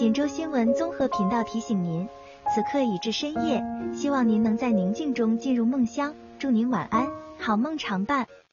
锦州新闻综合频道提醒您，此刻已至深夜，希望您能在宁静中进入梦乡，祝您晚安，好梦常伴。